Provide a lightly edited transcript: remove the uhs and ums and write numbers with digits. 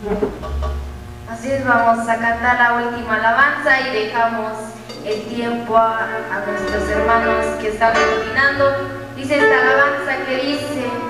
Así es, vamos a cantar la última alabanza y dejamos el tiempo a nuestros hermanos que están opinando. Dice esta alabanza que dice: